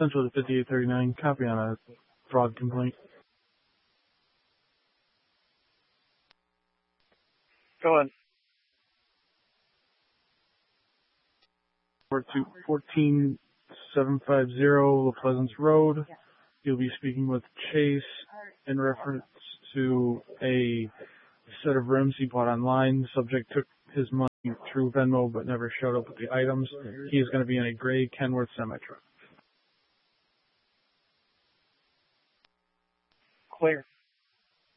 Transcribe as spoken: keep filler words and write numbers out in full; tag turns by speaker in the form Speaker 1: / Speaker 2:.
Speaker 1: Central to fifty-eight thirty-nine, copy on a fraud complaint.
Speaker 2: Go ahead.
Speaker 1: To fourteen seven fifty La Pleasance Road. You'll be speaking with Chase in reference to a set of rims he bought online. The subject took his money through Venmo but never showed up with the items. He is going to be in a gray Kenworth semi-truck.
Speaker 2: Clear.